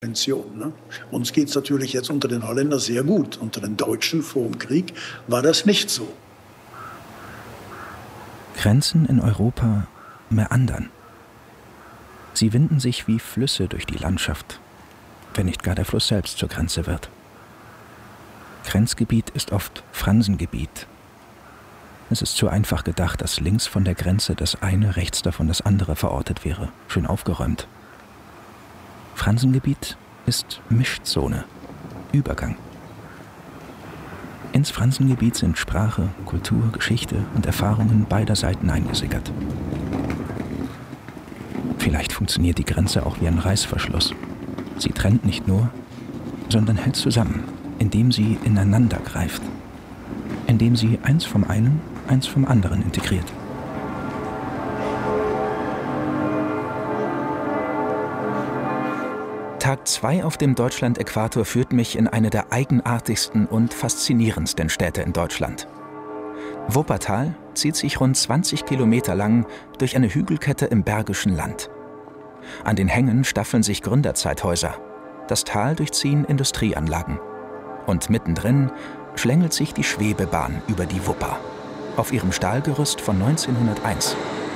Pension, ne? Uns geht es natürlich jetzt unter den Holländern sehr gut. Unter den Deutschen vor dem Krieg war das nicht so. Grenzen in Europa meandern. Sie winden sich wie Flüsse durch die Landschaft, wenn nicht gar der Fluss selbst zur Grenze wird. Grenzgebiet ist oft Fransengebiet. Es ist zu einfach gedacht, dass links von der Grenze das eine, rechts davon das andere verortet wäre, schön aufgeräumt. Fransengebiet ist Mischzone, Übergang. Ins Fransengebiet sind Sprache, Kultur, Geschichte und Erfahrungen beider Seiten eingesickert. Vielleicht funktioniert die Grenze auch wie ein Reißverschluss. Sie trennt nicht nur, sondern hält zusammen, indem sie ineinander greift. Indem sie eins vom einen, eins vom anderen integriert. Tag 2 auf dem Deutschland-Äquator führt mich in eine der eigenartigsten und faszinierendsten Städte in Deutschland. Wuppertal zieht sich rund 20 Kilometer lang durch eine Hügelkette im Bergischen Land. An den Hängen staffeln sich Gründerzeithäuser. Das Tal durchziehen Industrieanlagen. Und mittendrin schlängelt sich die Schwebebahn über die Wupper. Auf ihrem Stahlgerüst von 1901.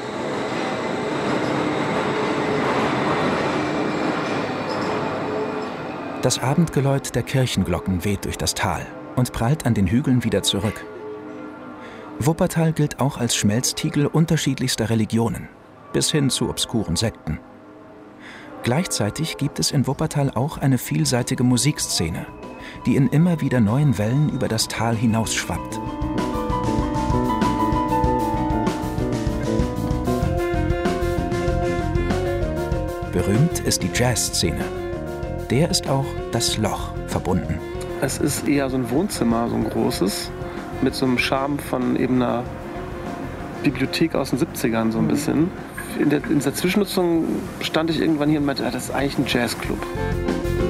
Das Abendgeläut der Kirchenglocken weht durch das Tal und prallt an den Hügeln wieder zurück. Wuppertal gilt auch als Schmelztiegel unterschiedlichster Religionen, bis hin zu obskuren Sekten. Gleichzeitig gibt es in Wuppertal auch eine vielseitige Musikszene, die in immer wieder neuen Wellen über das Tal hinausschwappt. Berühmt ist die Jazzszene. Der ist auch das Loch verbunden. Es ist eher so ein Wohnzimmer, so ein großes, mit so einem Charme von eben einer Bibliothek aus den 70ern so ein bisschen. In dieser Zwischennutzung stand ich irgendwann hier und meinte, das ist eigentlich ein Jazzclub.